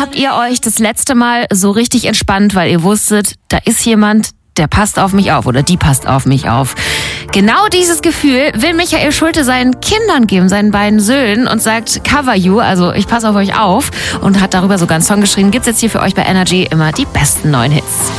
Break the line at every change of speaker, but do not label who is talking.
habt ihr euch das letzte Mal so richtig entspannt, weil ihr wusstet, da ist jemand, der passt auf mich auf oder die passt auf mich auf? Genau dieses Gefühl will Michael Schulte seinen Kindern geben, seinen beiden Söhnen, und sagt Cover You, also ich passe auf euch auf, und hat darüber sogar einen Song geschrieben. Gibt's jetzt hier für euch bei Energy immer die besten neuen Hits.